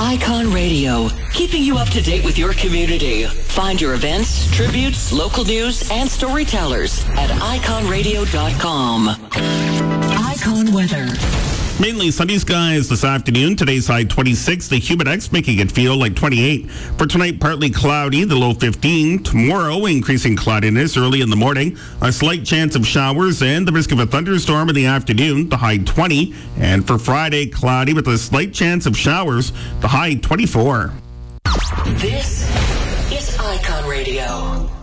Icon Radio, keeping you up to date with your community. Find your events, tributes, local news, and storytellers at iconradio.com. Icon weather. Mainly sunny skies this afternoon. Today's high 26. The humid X making it feel like 28. For tonight, partly cloudy, the low 15. Tomorrow, increasing cloudiness early in the morning. A slight chance of showers and the risk of a thunderstorm in the afternoon, the high 20. And for Friday, cloudy with a slight chance of showers, the high 24. This is Icon Radio.